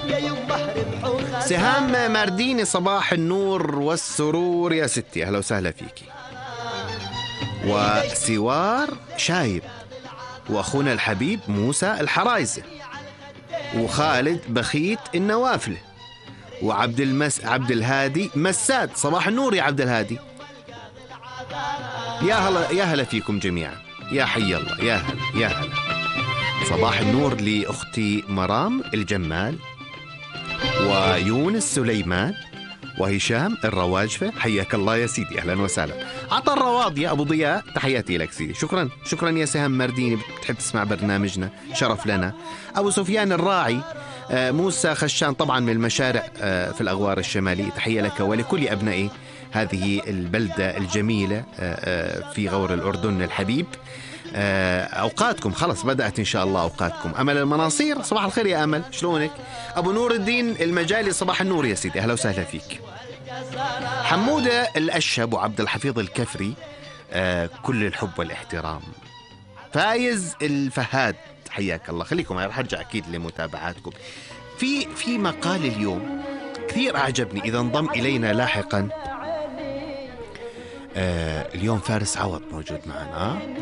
سهام مارديني، صباح النور والسرور يا ستي، أهلا وسهلا فيكي. وسوار شايب، وأخونا الحبيب موسى الحرايزة، وخالد بخيت النوافله، عبد الهادي مساد، صباح النور يا عبد الهادي. يا هلا فيكم جميعا، يا حي الله، يا هلا يا هلا. صباح النور لأختي مرام الجمال، ويونس سليمان، وهشام الرواجفة، حياك الله يا سيدي، أهلا وسهلا. عطا الرواض يا أبو ضياء، تحياتي لك سيدي، شكرا يا سهام مرديني، بتحب تسمع برنامجنا، شرف لنا. أبو سفيان الراعي، موسى خشان طبعا من المشارع في الأغوار الشمالية، تحية لك ولكل أبناء هذه البلدة الجميلة في غور الأردن الحبيب. أوقاتكم خلص بدأت إن شاء الله أوقاتكم. أمل المناصير، صباح الخير يا أمل، شلونك؟ أبو نور الدين المجالي، صباح النور يا سيدي، أهلا وسهلا فيك. حمودة الأشهب وعبد الحفيظ الكفري، كل الحب والاحترام. فايز الفهاد، حياك الله، خليكم راح أرجع أكيد لمتابعاتكم. في مقال اليوم كثير أعجبني، إذا انضم إلينا لاحقا. اليوم فارس عوض موجود معنا.